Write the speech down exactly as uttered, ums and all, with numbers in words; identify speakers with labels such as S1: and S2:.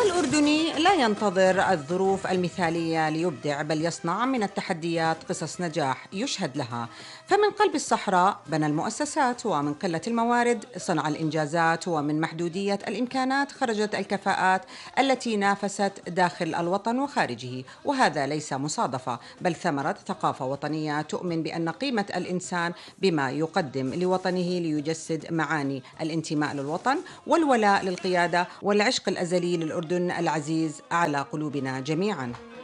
S1: الأردني لا ينتظر الظروف المثالية ليبدع، بل يصنع من التحديات قصص نجاح يشهد لها. فمن قلب الصحراء بنى المؤسسات، ومن قلة الموارد صنع الإنجازات، ومن محدودية الإمكانات خرجت الكفاءات التي نافست داخل الوطن وخارجه. وهذا ليس مصادفة، بل ثمرة ثقافة وطنية تؤمن بأن قيمة الإنسان بما يقدم لوطنه، ليجسد معاني الانتماء للوطن والولاء للقيادة والعشق الأزلي للأردن العزيز على قلوبنا جميعاً.